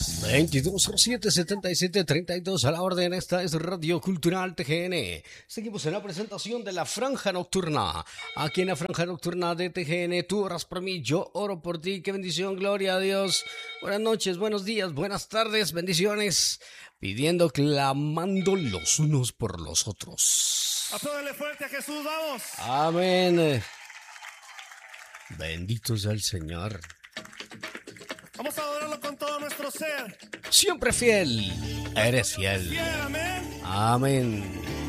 2207-7732 a la orden. Esta es Radio Cultural TGN. Seguimos en la presentación de la Franja Nocturna. Aquí en la Franja Nocturna de TGN, tú oras por mí, yo oro por ti. Qué bendición, gloria a Dios. Buenas noches, buenos días, buenas tardes, bendiciones. Pidiendo, clamando los unos por los otros. Apláudele fuerte a Jesús, vamos. Amén. Bendito sea el Señor. Vamos a adorarlo con todo nuestro ser. Siempre fiel, eres fiel. Fiel, amén. Amén.